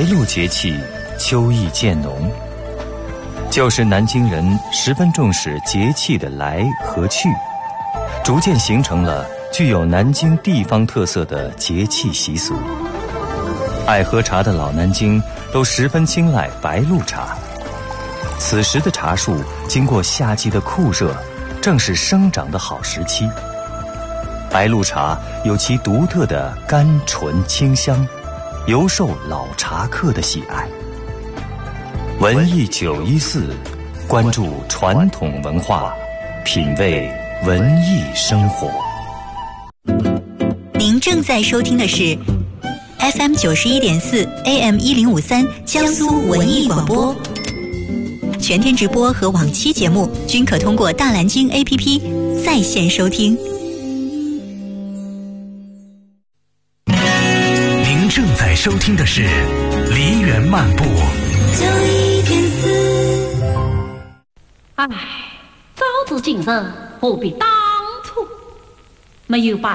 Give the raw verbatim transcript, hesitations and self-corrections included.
露节气，秋意渐浓。旧时南京人十分重视节气的来和去，逐渐形成了具有南京地方特色的节气习俗。爱喝茶的老南京都十分青睐白露茶。此时的茶树经过夏季的酷热，正是生长的好时期。白露茶有其独特的甘醇清香，尤受老茶客的喜爱。文艺九一四，关注传统文化，品味文艺生活。 您正在收听的是 F M 九十一点四 A M 一零五三江苏文艺广播。全天直播和往期节目均可通过大蓝鲸 A P P 在线收听。 您正在收听的是梨园漫步。 九一点四。 唉，早知今日何必当初，没有把